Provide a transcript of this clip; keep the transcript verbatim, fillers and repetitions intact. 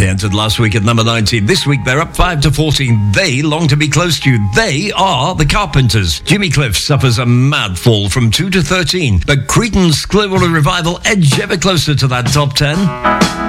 They entered last week at number nineteen. This week they're up five to fourteen. They long to be close to you. They are the Carpenters. Jimmy Cliff suffers a mad fall from two to thirteen. But Creedence Clearwater Revival edge ever closer to that top ten.